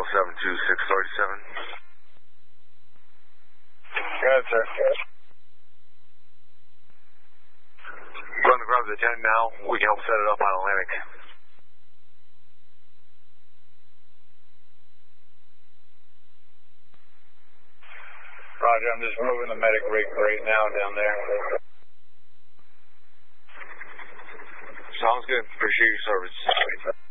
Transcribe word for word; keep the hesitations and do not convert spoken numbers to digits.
seven two six three seven. Go ahead, sir. Going to grab the ten now. We can help set it up on Atlantic. Roger, I'm just moving the medic rig right now down there. Sounds good. Appreciate your service.